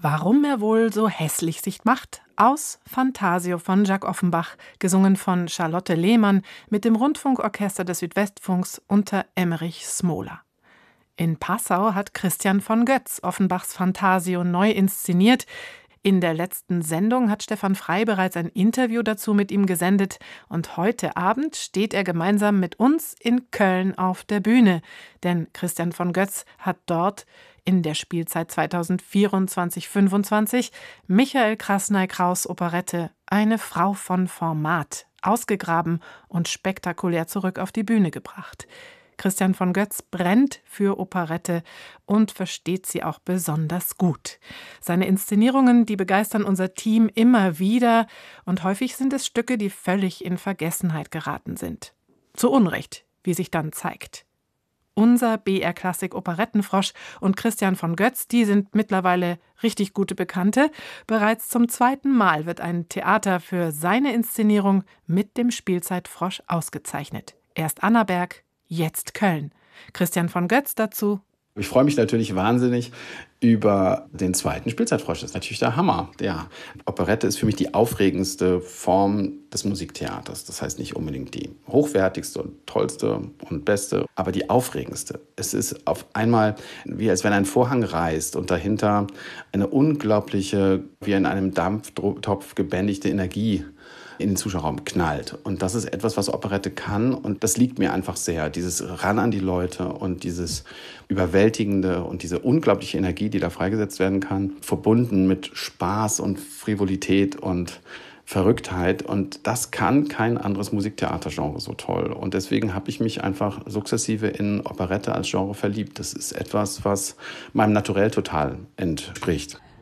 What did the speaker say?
Warum er wohl so hässlich sich macht? Aus Fantasio von Jacques Offenbach, gesungen von Charlotte Lehmann mit dem Rundfunkorchester des Südwestfunks unter Emmerich Smola. In Passau hat Christian von Götz Offenbachs Fantasio neu inszeniert. In der letzten Sendung hat Stefan Frey bereits ein Interview dazu mit ihm gesendet und heute Abend steht er gemeinsam mit uns in Köln auf der Bühne. Denn Christian von Götz hat dort in der Spielzeit 2024/25 Michael Krasnay-Kraus' Operette »Eine Frau von Format« ausgegraben und spektakulär zurück auf die Bühne gebracht. Christian von Götz brennt für Operette und versteht sie auch besonders gut. Seine Inszenierungen, die begeistern unser Team immer wieder und häufig sind es Stücke, die völlig in Vergessenheit geraten sind. Zu Unrecht, wie sich dann zeigt. Unser BR-Klassik-Operettenfrosch und Christian von Götz, die sind mittlerweile richtig gute Bekannte. Bereits zum 2. Mal wird ein Theater für seine Inszenierung mit dem Spielzeitfrosch ausgezeichnet. Erst Annaberg, jetzt Köln. Christian von Götz dazu. Ich freue mich natürlich wahnsinnig über den 2. Spielzeitfrosch. Das ist natürlich der Hammer. Ja, Operette ist für mich die aufregendste Form des Musiktheaters. Das heißt nicht unbedingt die hochwertigste und tollste und beste, aber die aufregendste. Es ist auf einmal wie als wenn ein Vorhang reißt und dahinter eine unglaubliche, wie in einem Dampftopf gebändigte Energie in den Zuschauerraum knallt. Und das ist etwas, was Operette kann. Und das liegt mir einfach sehr. Dieses Ran an die Leute und dieses Überwältigende und diese unglaubliche Energie, die da freigesetzt werden kann, verbunden mit Spaß und Frivolität und Verrücktheit. Und das kann kein anderes Musiktheatergenre so toll. Und deswegen habe ich mich einfach sukzessive in Operette als Genre verliebt. Das ist etwas, was meinem Naturell total entspricht.